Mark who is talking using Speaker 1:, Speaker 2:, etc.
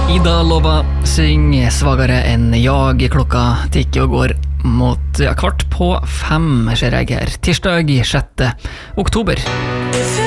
Speaker 1: Ida Lova syng svagere enn jag. Klokka tikker og går mot 4:15 ser jeg her. Tirsdag 6. oktober.